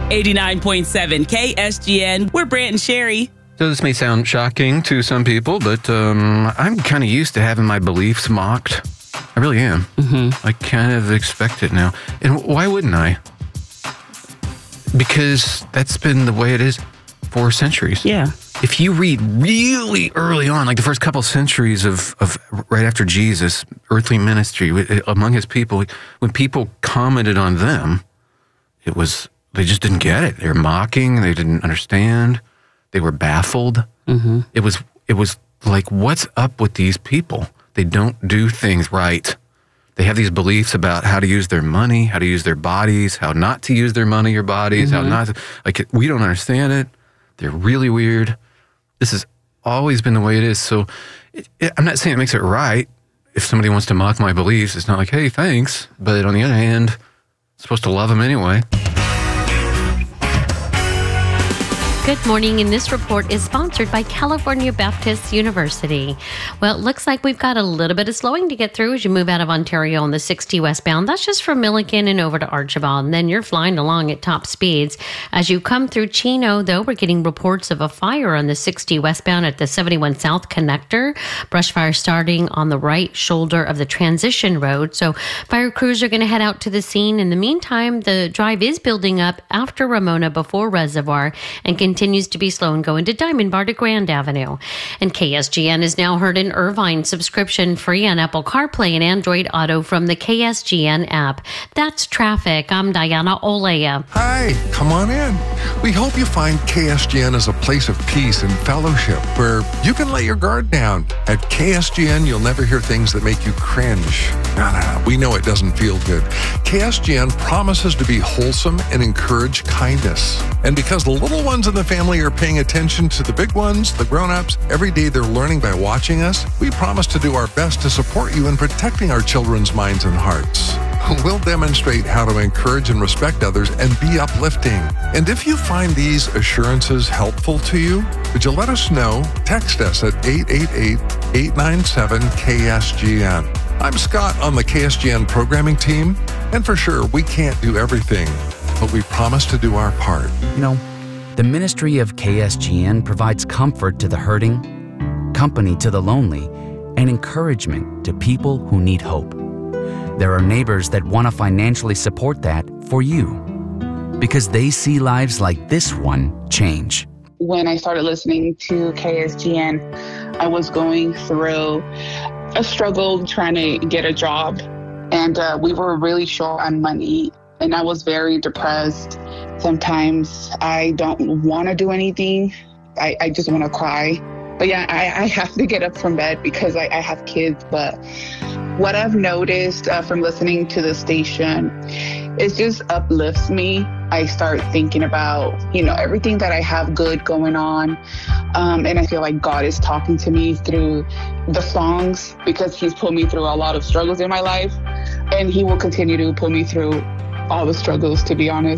89.7 KSGN. We're Brant and Sherry. So this may sound shocking to some people, but I'm kind of used to having my beliefs mocked. I really am. I kind of expect it now. And why wouldn't I? Because that's been the way it is for centuries. Yeah. If you read really early on, like the first couple centuries of right after Jesus' earthly ministry among his people, when people commented on them, they just didn't get it. They were mocking. They didn't understand. They were baffled. It was like, what's up with these people? They don't do things right. They have these beliefs about how to use their money, how to use their bodies, how not to use their money or bodies, how not to, like, we don't understand it. They're really weird. This has always been the way it is. So I'm not saying it makes it right. If somebody wants to mock my beliefs, it's not like, hey, thanks. But on the other hand, I'm supposed to love them anyway. Good morning, and this report is sponsored by California Baptist University. Well, it looks like we've got a little bit of slowing to get through as you move out of Ontario on the 60 westbound. That's just from Milliken and over to Archibald, and then you're flying along at top speeds. As you come through Chino, though, we're getting reports of a fire on the 60 westbound at the 71 South connector. Brush fire starting on the right shoulder of the transition road. So fire crews are going to head out to the scene. In the meantime, the drive is building up after Ramona before Reservoir and continues to be slow and go into Diamond Bar to Grand Avenue. And KSGN is now heard in Irvine, subscription free on Apple CarPlay and Android Auto from the KSGN app. That's traffic. I'm Diana Olea. Hi, come on in. We hope you find KSGN as a place of peace and fellowship where you can let your guard down. At KSGN, you'll never hear things that make you cringe. No. We know it doesn't feel good. KSGN promises to be wholesome and encourage kindness. And because the little ones in the family are paying attention to the big ones, the grown-ups, every day they're learning by watching us, we promise to do our best to support you in protecting our children's minds and hearts. We'll demonstrate how to encourage and respect others and be uplifting. And if you find these assurances helpful to you, would you let us know? Text us at 888-897-KSGN. I'm Scott on the KSGN programming team, and for sure, we can't do everything, but we promise to do our part. The ministry of KSGN provides comfort to the hurting, company to the lonely, and encouragement to people who need hope. There are neighbors that want to financially support that for you because they see lives like this one change. When I started listening to KSGN, I was going through a struggle trying to get a job, and we were really short on money, and I was very depressed. Sometimes I don't want to do anything. I just want to cry. But yeah, I have to get up from bed because I have kids. But what I've noticed from listening to the station, it just uplifts me. I start thinking about, everything that I have good going on. And I feel like God is talking to me through the songs because he's put me through a lot of struggles in my life. And he will continue to put me through all the struggles, to be honest.